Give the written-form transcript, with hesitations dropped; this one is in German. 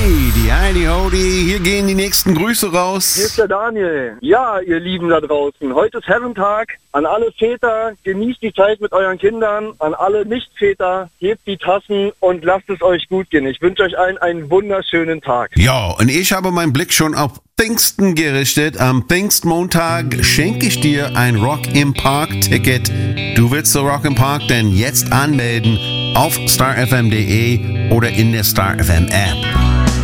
Die Heidi Hodi, hier gehen die nächsten Grüße raus. Hier ist der Daniel. Ja, ihr Lieben da draußen, heute ist Herrentag. An alle Väter, genießt die Zeit mit euren Kindern. An alle Nicht-Väter, hebt die Tassen und lasst es euch gut gehen. Ich wünsche euch allen einen wunderschönen Tag. Ja, und ich habe meinen Blick schon auf Pfingsten gerichtet. Am Pfingstmontag schenke ich dir ein Rock im Park-Ticket. Du willst zur Rock im Park denn jetzt anmelden auf starfm.de oder in der Star FM App.